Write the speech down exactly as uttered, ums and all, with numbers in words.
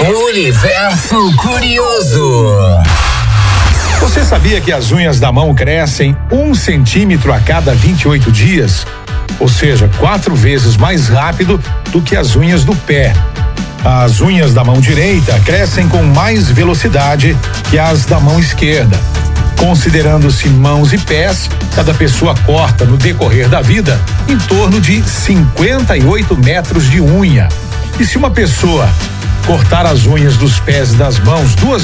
Universo Curioso. Você sabia que as unhas da mão crescem um centímetro a cada vinte e oito dias? Ou seja, quatro vezes mais rápido do que as unhas do pé. As unhas da mão direita crescem com mais velocidade que as da mão esquerda. Considerando-se mãos e pés, cada pessoa corta no decorrer da vida em torno de cinquenta e oito metros de unha. E se uma pessoa cortar as unhas dos pés e das mãos duas